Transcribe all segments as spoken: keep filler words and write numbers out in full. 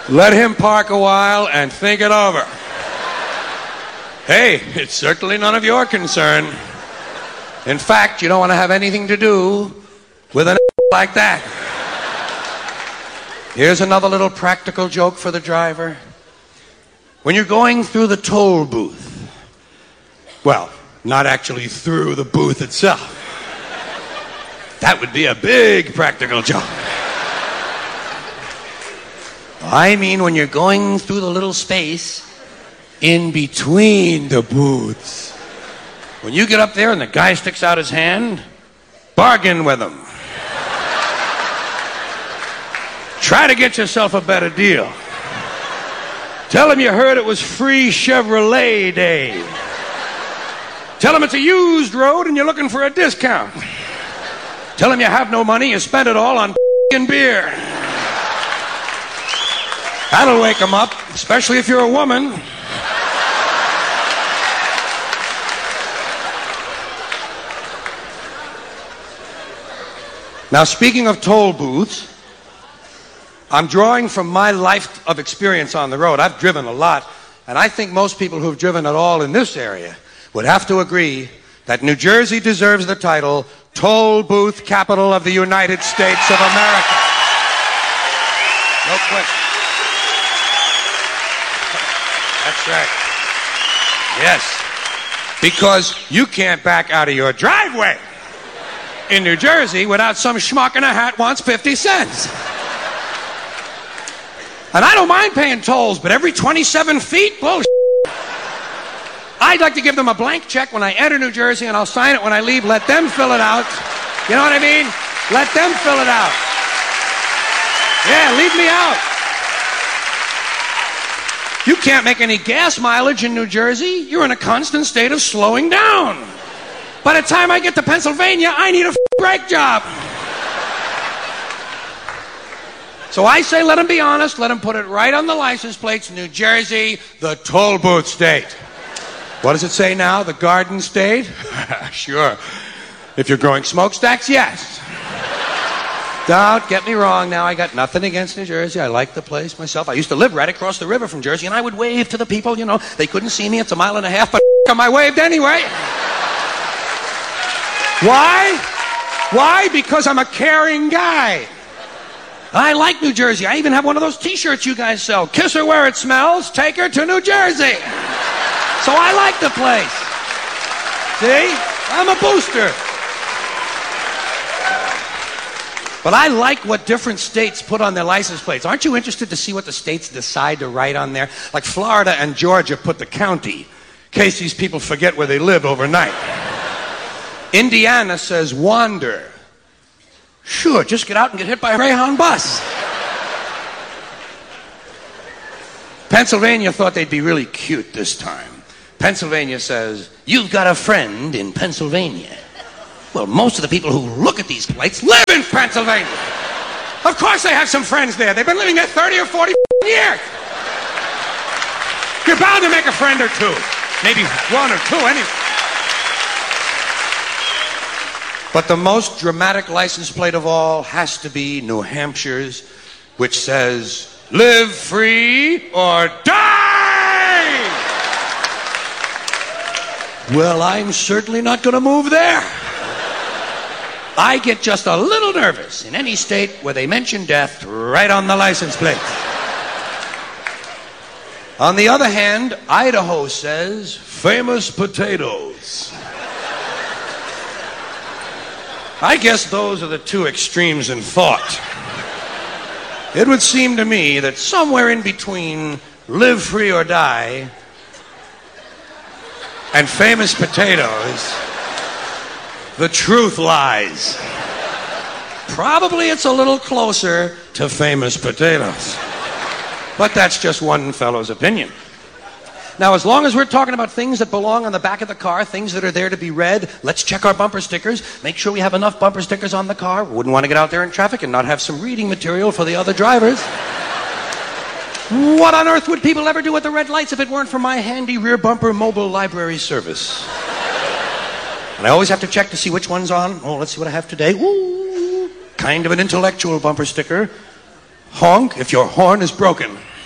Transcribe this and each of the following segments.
Let him park a while and think it over. Hey, it's certainly none of your concern. In fact, you don't want to have anything to do with an like that. Here's another little practical joke for the driver. When you're going through the toll booth, well, not actually through the booth itself. That would be a big practical joke. I mean when you're going through the little space in between the booths. When you get up there and the guy sticks out his hand, bargain with him. Try to get yourself a better deal. Tell him you heard it was free Chevrolet Day. Tell him it's a used road and you're looking for a discount. Tell him you have no money, you spent it all on and beer. That'll wake him up, especially if you're a woman. Now, speaking of toll booths, I'm drawing from my life of experience on the road. I've driven a lot, and I think most people who've driven at all in this area would have to agree that New Jersey deserves the title Toll Booth Capital of the United States of America. No question. That's right. Yes. Because you can't back out of your driveway in New Jersey without some schmuck in a hat wants fifty cents. And I don't mind paying tolls, but every twenty-seven feet, bullshit. I'd like to give them a blank check when I enter New Jersey, and I'll sign it when I leave. Let them fill it out. You know what I mean? Let them fill it out. Yeah, leave me out. You can't make any gas mileage in New Jersey. You're in a constant state of slowing down. By the time I get to Pennsylvania, I need a f- brake job. So I say let them be honest. Let them put it right on the license plates. New Jersey, the toll booth state. What does it say now? The Garden State? Sure. If you're growing smokestacks, yes. Don't get me wrong now. I got nothing against New Jersey. I like the place myself. I used to live right across the river from Jersey, and I would wave to the people. You know, they couldn't see me. It's a mile and a half, but I waved anyway. Why? Why? Because I'm a caring guy. I like New Jersey. I even have one of those T-shirts you guys sell. Kiss her where it smells. Take her to New Jersey. So I like the place. See? I'm a booster. But I like what different states put on their license plates. Aren't you interested to see what the states decide to write on there? Like Florida and Georgia put the county, in case these people forget where they live overnight. Indiana says wander. Sure, just get out and get hit by a Greyhound bus. Pennsylvania thought they'd be really cute this time. Pennsylvania says, you've got a friend in Pennsylvania. Well, most of the people who look at these plates live in Pennsylvania. Of course they have some friends there. They've been living there thirty or forty years. You're bound to make a friend or two. Maybe one or two, anyway. But the most dramatic license plate of all has to be New Hampshire's, which says, live free or die! Well, I'm certainly not going to move there. I get just a little nervous in any state where they mention death right on the license plate. On the other hand, Idaho says, famous potatoes. I guess those are the two extremes in thought. It would seem to me that somewhere in between live free or die and famous potatoes, the truth lies. Probably it's a little closer to famous potatoes. But that's just one fellow's opinion. Now, as long as we're talking about things that belong on the back of the car, things that are there to be read, let's check our bumper stickers. Make sure we have enough bumper stickers on the car. Wouldn't want to get out there in traffic and not have some reading material for the other drivers. What on earth would people ever do with the red lights if it weren't for my handy rear bumper mobile library service? And I always have to check to see which one's on. Oh, let's see what I have today. Ooh, kind of an intellectual bumper sticker. Honk if your horn is broken.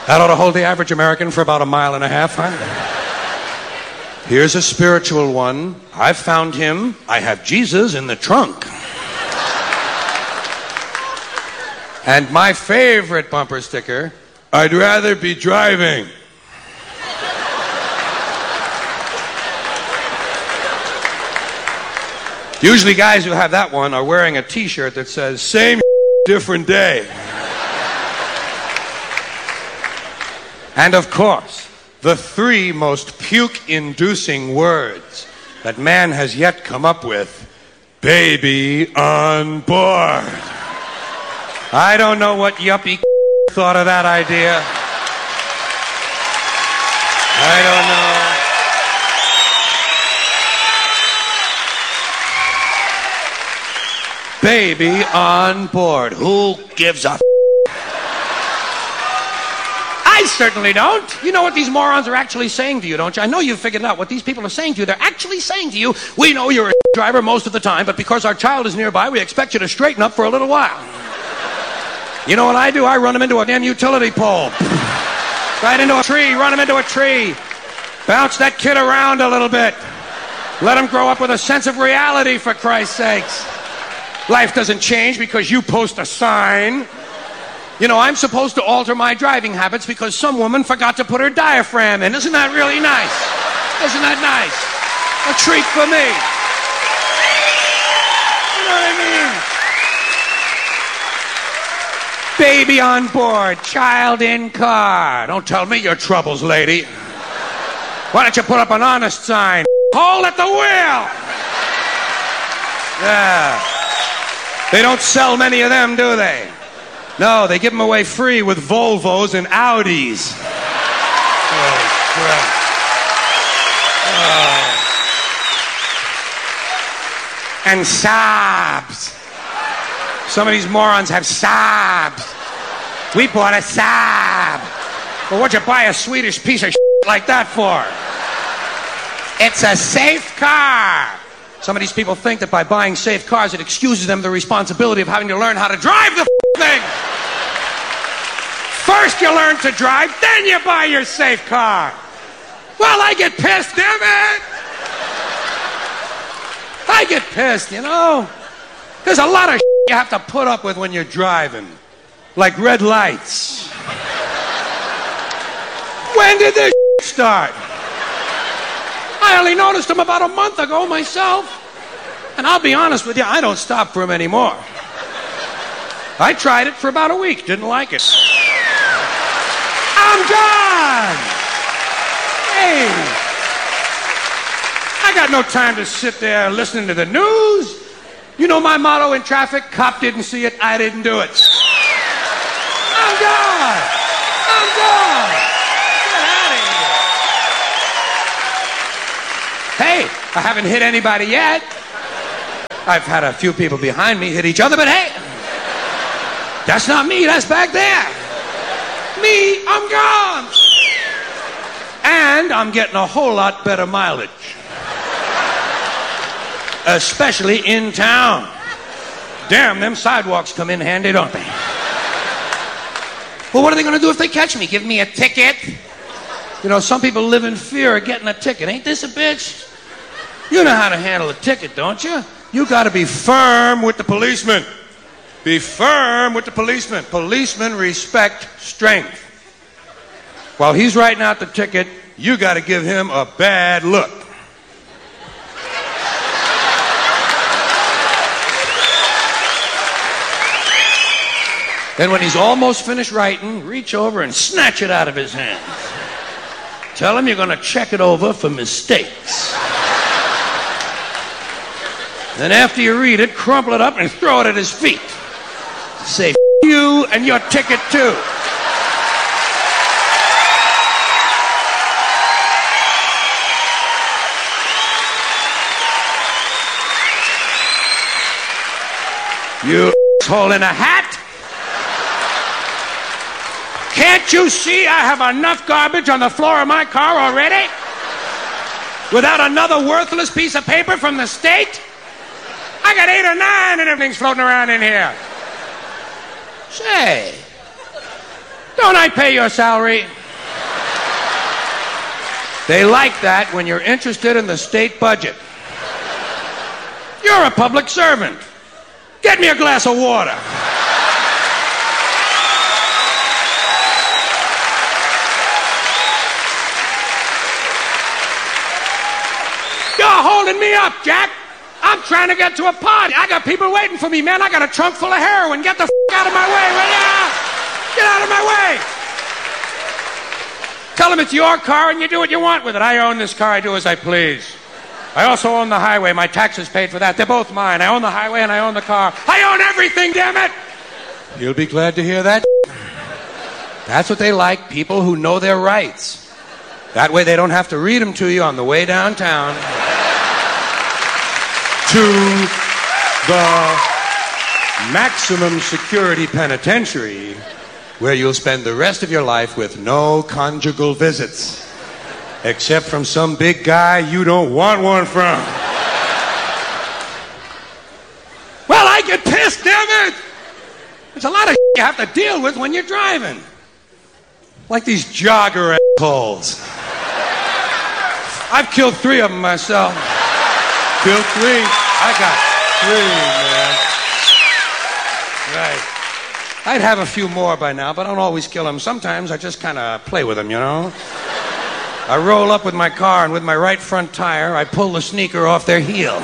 That ought to hold the average American for about a mile and a half, huh? Here's a spiritual one. I've found him. I have Jesus in the trunk. And my favorite bumper sticker, I'd rather be driving. Usually guys who have that one are wearing a t-shirt that says, same different day. And of course, the three most puke-inducing words that man has yet come up with, baby on board. I don't know what yuppie thought of that idea. I don't know. Baby on board. Who gives a f? I certainly don't. You know what these morons are actually saying to you, don't you? I know you've figured out what these people are saying to you. They're actually saying to you, we know you're a driver most of the time, but because our child is nearby, we expect you to straighten up for a little while. You know what I do? I run him into a damn utility pole. Right into a tree, run him into a tree. Bounce that kid around a little bit. Let him grow up with a sense of reality, for Christ's sakes. Life doesn't change because you post a sign. You know, I'm supposed to alter my driving habits because some woman forgot to put her diaphragm in. Isn't that really nice? Isn't that nice? A treat for me. You know what I mean? Baby on board, child in car. Don't tell me your troubles, lady. Why don't you put up an honest sign? Hold at the wheel. Yeah. They don't sell many of them, do they? No, they give them away free with Volvos and Audis. Oh, crap. Oh. And Saabs. Some of these morons have Saabs. We bought a Saab. Well, what'd you buy a Swedish piece of shit like that for? It's a safe car. Some of these people think that by buying safe cars, it excuses them the responsibility of having to learn how to drive the thing. First you learn to drive, then you buy your safe car. Well, I get pissed, damn it. I get pissed, you know. There's a lot of you have to put up with when you're driving. Like red lights. When did this start? I only noticed them about a month ago myself. And I'll be honest with you, I don't stop for them anymore. I tried it for about a week, didn't like it. I'm gone! Hey! I got no time to sit there listening to the news. You know my motto in traffic? Cop didn't see it, I didn't do it. I'm gone! I'm gone! Get out of here. Hey, I haven't hit anybody yet. I've had a few people behind me hit each other, but hey, that's not me, that's back there. Me, I'm gone. And I'm getting a whole lot better mileage. Especially in town. Damn, them sidewalks come in handy, don't they? Well, what are they going to do if they catch me? Give me a ticket? You know, some people live in fear of getting a ticket. Ain't this a bitch? You know how to handle a ticket, don't you? You got to be firm with the policeman. Be firm with the policeman. Policemen respect strength. While he's writing out the ticket, you got to give him a bad look. Then when he's almost finished writing, reach over and snatch it out of his hands. Tell him you're going to check it over for mistakes. Then after you read it, crumple it up and throw it at his feet. Say, F you and your ticket too. You asshole in a hat. Can't you see I have enough garbage on the floor of my car already? Without another worthless piece of paper from the state? I got eight or nine and everything's floating around in here. Say, Don't I pay your salary? They like that when you're interested in the state budget. You're a public servant. Get me a glass of water. You're holding me up, Jack. I'm trying to get to a party. I got people waiting for me, man. I got a trunk full of heroin. Get the f*** out of my way, will ya? Get out of my way. Tell them it's your car and you do what you want with it. I own this car. I do as I please. I also own the highway. My taxes paid for that. They're both mine. I own the highway and I own the car. I own everything, damn it. You'll be glad to hear that. That's what they like, people who know their rights. That way they don't have to read them to you on the way downtown to the maximum security penitentiary, where you'll spend the rest of your life with no conjugal visits, except from some big guy you don't want one from. Well, I get pissed, damn it! There's a lot of you have to deal with when you're driving. Like these jogger assholes. I've killed three of them myself. Killed three. I got three, man. Right. I'd have a few more by now, but I don't always kill them. Sometimes I just kind of play with them, you know? I roll up with my car, and with my right front tire, I pull the sneaker off their heel.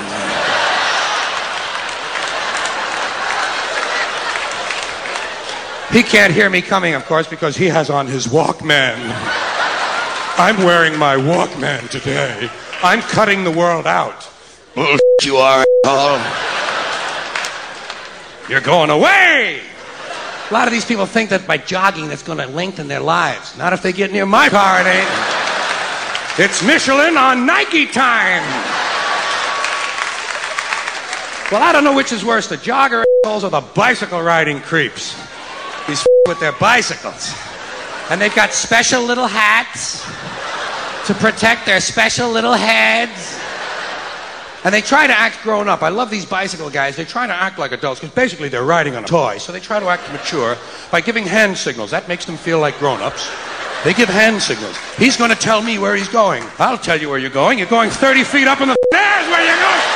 He can't hear me coming, of course, because he has on his Walkman. I'm wearing my Walkman today. I'm cutting the world out. Oh, you are, asshole. You're going away! A lot of these people think that by jogging that's going to lengthen their lives. Not if they get near my car, it ain't. It's Michelin on Nike time. Well, I don't know which is worse, the jogger assholes or the bicycle riding creeps. These f- with their bicycles. And they've got special little hats to protect their special little heads. And they try to act grown up. I love these bicycle guys. They try to act like adults because basically they're riding on a toy. So they try to act mature by giving hand signals. That makes them feel like grown-ups. They give hand signals. He's going to tell me where he's going. I'll tell you where you're going. You're going thirty feet up in the stairs where you're going.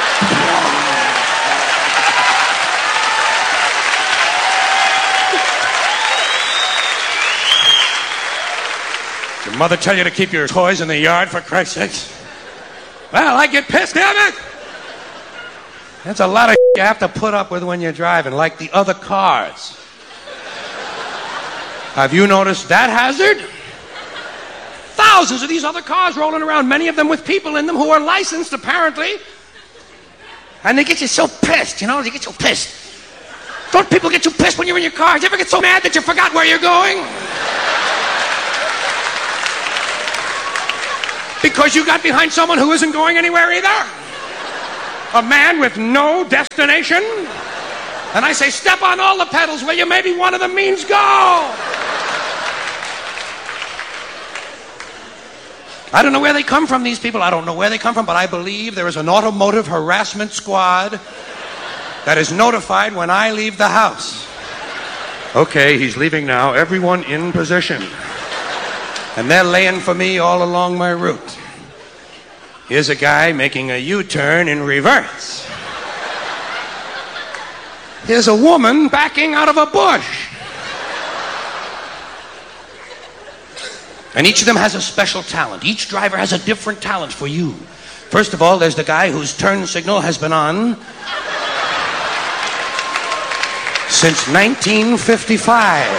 Your mother tell you to keep your toys in the yard, for Christ's sakes? Well, I get pissed, damn it! That's a lot of you have to put up with when you're driving, like the other cars. Have you noticed that hazard? Thousands of these other cars rolling around, many of them with people in them who are licensed, apparently. And they get you so pissed, you know? They get you pissed. Don't people get you pissed when you're in your car? Do you ever get so mad that you forgot where you're going? Because you got behind someone who isn't going anywhere either? A man with no destination? And I say, step on all the pedals, will you? Maybe one of them means go. I don't know where they come from, these people. I don't know where they come from, but I believe there is an automotive harassment squad that is notified when I leave the house. Okay, he's leaving now. Everyone in position. And they're laying for me all along my route. Here's a guy making a U-turn in reverse. Here's a woman backing out of a bush. And each of them has a special talent. Each driver has a different talent for you. First of all, there's the guy whose turn signal has been on since nineteen fifty-five.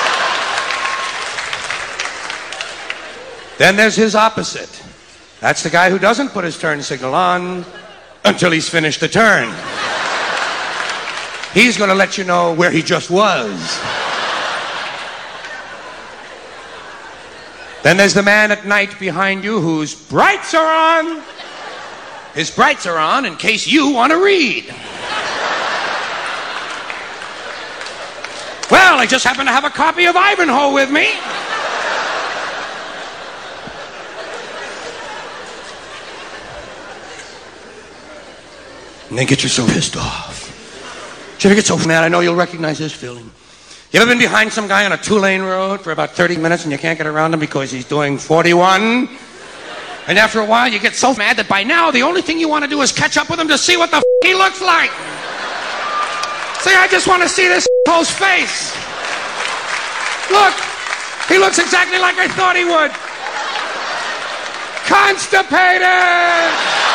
Then there's his opposite. That's the guy who doesn't put his turn signal on until he's finished the turn. He's going to let you know where he just was. Then there's the man at night behind you whose brights are on. His brights are on in case you want to read. Well, I just happen to have a copy of Ivanhoe with me. And they get you so pissed off. Do you ever get so mad? I know you'll recognize this feeling. You ever been behind some guy on a two-lane road for about thirty minutes and you can't get around him because he's doing forty-one? And after a while, you get so mad that by now, the only thing you want to do is catch up with him to see what the f*** he looks like. Say, I just want to see this f***hole's face. Look, he looks exactly like I thought he would. Constipated!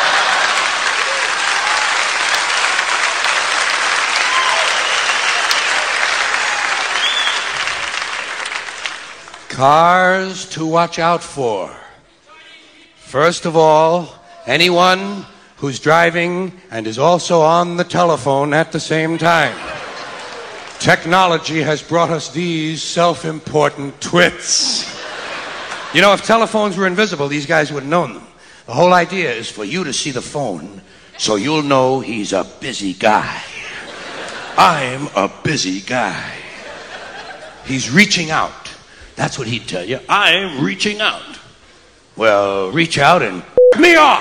Cars to watch out for. First of all, anyone who's driving and is also on the telephone at the same time. Technology has brought us these self-important twits. You know, if telephones were invisible, these guys would have known them. The whole idea is for you to see the phone so you'll know he's a busy guy. I'm a busy guy. He's reaching out. That's what he'd tell you. I'm reaching out. Well, reach out and me off.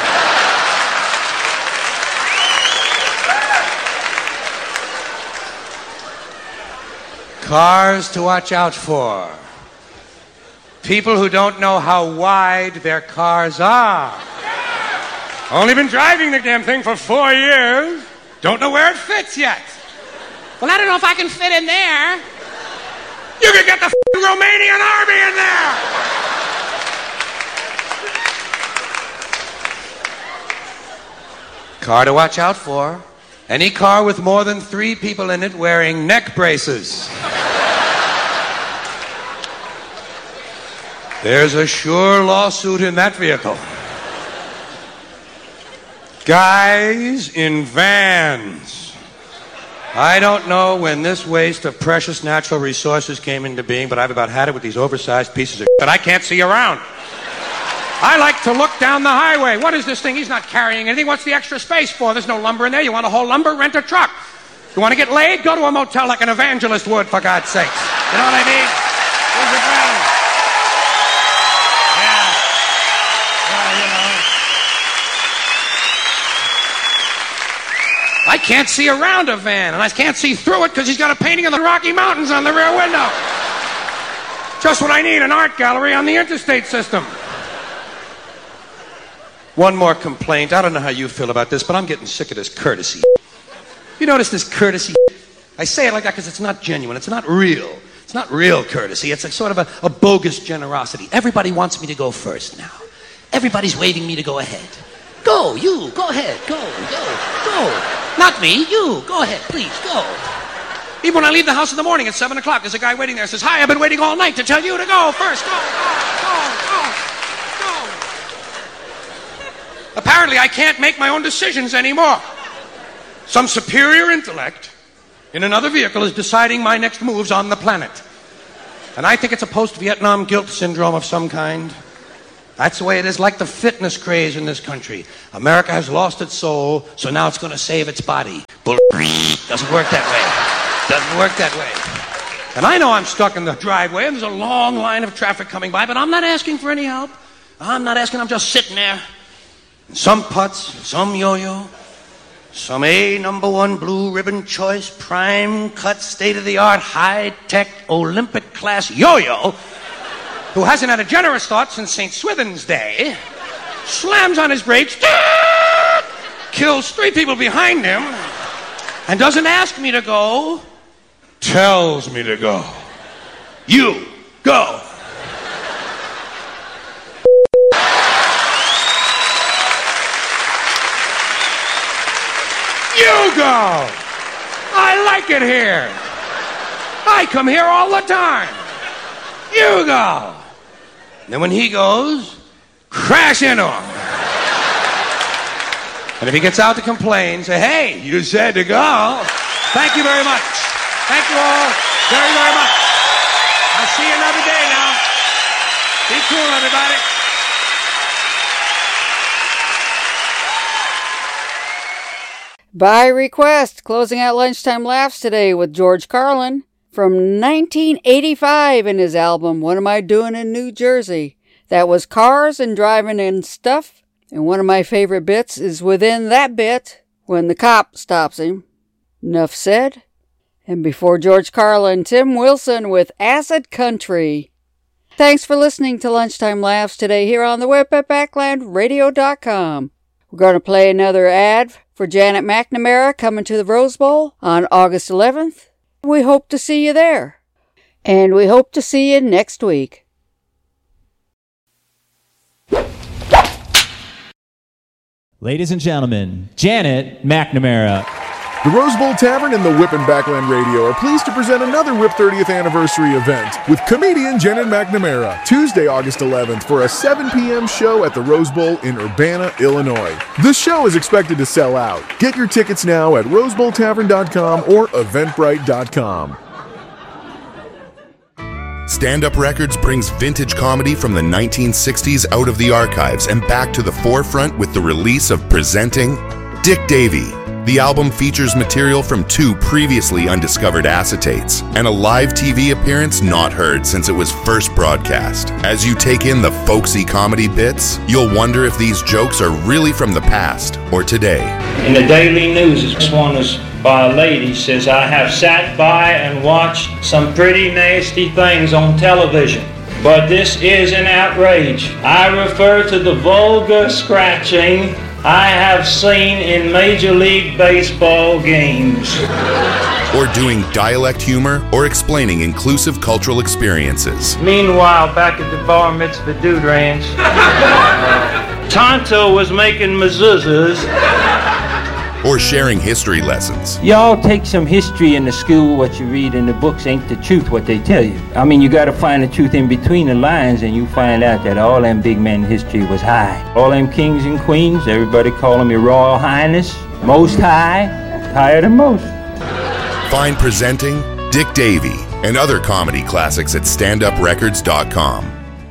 Cars to watch out for. People who don't know how wide their cars are. Only been driving the damn thing for four years. Don't know where it fits yet. Well, I don't know if I can fit in there. You could get the f***ing Romanian army in there. Car to watch out for. Any car with more than three people in it wearing neck braces. There's a sure lawsuit in that vehicle. Guys in vans. I don't know when this waste of precious natural resources came into being, but I've about had it with these oversized pieces of shit. I can't see around. I like to look down the highway. What is this thing? He's not carrying anything. What's the extra space for? There's no lumber in there. You want a whole lumber? Rent a truck. You want to get laid? Go to a motel like an evangelist would, for God's sakes. You know what I mean? Here's your brother. Yeah. Well, you know. I can't see around a van, and I can't see through it because he's got a painting of the Rocky Mountains on the rear window. Just what I need, an art gallery on the interstate system. One more complaint. I don't know how you feel about this, but I'm getting sick of this courtesy. You notice this courtesy? I say it like that because it's not genuine. It's not real. It's not real courtesy. It's a sort of a, a bogus generosity. Everybody wants me to go first now. Everybody's waving me to go ahead. Go, you, go ahead. Go, go, go. Not me, you. Go ahead, please, go. Even when I leave the house in the morning at seven o'clock, there's a guy waiting there who says, hi, I've been waiting all night to tell you to go first. Go, go, go, go. Apparently, I can't make my own decisions anymore. Some superior intellect in another vehicle is deciding my next moves on the planet. And I think it's a post-Vietnam guilt syndrome of some kind. That's the way it is, like the fitness craze in this country. America has lost its soul, so now it's going to save its body. Bull. Doesn't work that way. Doesn't work that way. And I know I'm stuck in the driveway, and there's a long line of traffic coming by, but I'm not asking for any help. I'm not asking, I'm just sitting there. Some putts, some yo-yo, some A number one blue ribbon choice, prime cut, state-of-the-art, high-tech, Olympic class yo-yo, who hasn't had a generous thought since Saint Swithin's Day, slams on his brakes, kills three people behind him, and doesn't ask me to go, tells me to go. You, go. You go! I like it here. I come here all the time. You go! And then when he goes, crash into him. And if he gets out to complain, say, hey, you said to go. Thank you very much. Thank you all very, very much. I'll see you another day now. Be cool, everybody. By request, closing out Lunchtime Laughs today with George Carlin from nineteen eighty-five in his album, What Am I Doing in New Jersey? That was Cars and Driving and Stuff. And one of my favorite bits is within that bit when the cop stops him. Enough said. And before George Carlin, Tim Wilson with Acid Country. Thanks for listening to Lunchtime Laughs today here on the web at backland radio dot com. We're going to play another ad for Janet McNamara coming to the Rose Bowl on August eleventh. We hope to see you there. And we hope to see you next week. Ladies and gentlemen, Janet McNamara. The Rose Bowl Tavern and the Whip and Backland Radio are pleased to present another Whip thirtieth anniversary event with comedian Janet McNamara, Tuesday, August eleventh, for a seven p.m. show at the Rose Bowl in Urbana, Illinois. The show is expected to sell out. Get your tickets now at rose bowl tavern dot com or eventbrite dot com. Stand Up Records brings vintage comedy from the nineteen sixties out of the archives and back to the forefront with the release of Presenting Dick Davey. The album features material from two previously undiscovered acetates and a live T V appearance not heard since it was first broadcast. As you take in the folksy comedy bits, you'll wonder if these jokes are really from the past or today. In the Daily News, this one is by a lady, says, I have sat by and watched some pretty nasty things on television, but this is an outrage. I refer to the vulgar scratching I have seen in Major League Baseball games. Or doing dialect humor or explaining inclusive cultural experiences. Meanwhile, back at the Bar Mitzvah Dude Ranch, uh, Tonto was making mezuzahs. Or sharing history lessons. Y'all take some history in the school. What you read in the books ain't the truth, what they tell you. I mean, you gotta find the truth in between the lines, and you find out that all them big men in history was high. All them kings and queens, everybody call them your Royal Highness, Most High, higher than most. Find Presenting Dick Davey and other comedy classics at stand up records dot com.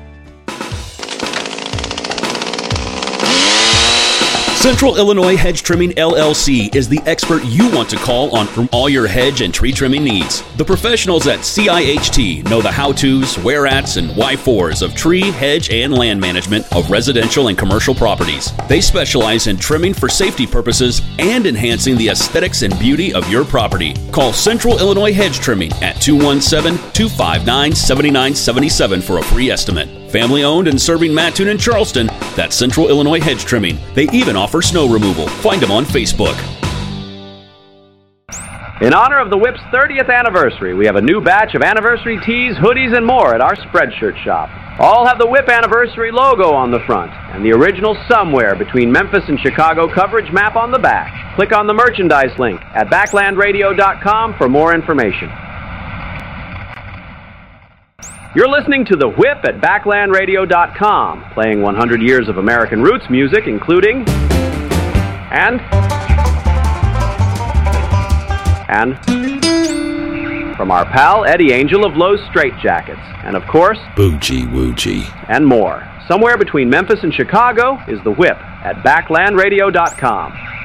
Central Illinois Hedge Trimming L L C is the expert you want to call on from all your hedge and tree trimming needs. The professionals at C I H T know the how-tos, where-ats, and why-fors of tree, hedge, and land management of residential and commercial properties. They specialize in trimming for safety purposes and enhancing the aesthetics and beauty of your property. Call Central Illinois Hedge Trimming at two one seven, two five nine, seven nine seven seven for a free estimate. Family owned and serving Mattoon and Charleston, that's Central Illinois Hedge Trimming. They even offer snow removal. Find them on Facebook. In honor of the Whip's thirtieth anniversary, we have a new batch of anniversary tees, hoodies, and more at our Spreadshirt shop. All have the Whip anniversary logo on the front and the original Somewhere Between Memphis and Chicago coverage map on the back. Click on the merchandise link at backland radio dot com for more information. You're listening to The Whip at backland radio dot com, playing one hundred years of American roots music, including... And... And... From our pal Eddie Angel of Lowe's Straitjackets. And of course... Boogie Woogie. And more. Somewhere between Memphis and Chicago is The Whip at backland radio dot com.